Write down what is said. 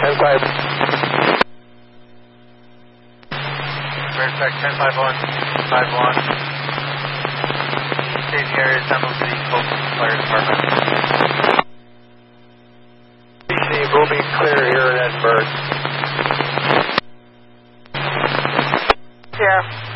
10-5. Check 10-5-1, 5-1. Staging area assembled to the Colton Fire Department. BC moving clear here in Edinburgh. Yeah.